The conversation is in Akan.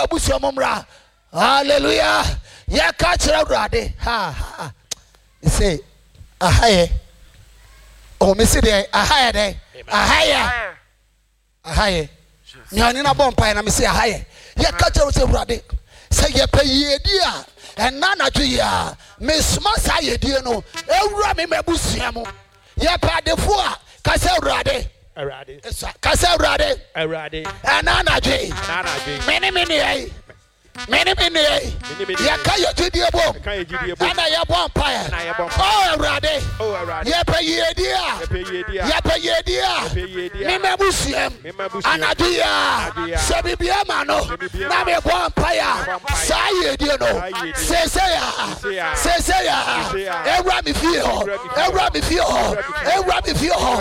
abusuo momra. Hallelujah. Ya ka kire Awurade. Ha. Say ahaye. Oh, me say dey ahaye dey. Ahaye. Nyani na bompa na me say ahaye. Ya ka kire Awurade. Say ye pay yedi a enana dua me sma sa yedi no ewura me mabusua mo. Ye pa defo a ka say Awurade. Ka say Awurade. Enana dwe. Mene ya kayo tudie bom ana ya bom pae oh Awurade ya payedia me mabusiem anadia sebibia ma no na me bom pae sa yedie no seseya ewra mi fie ho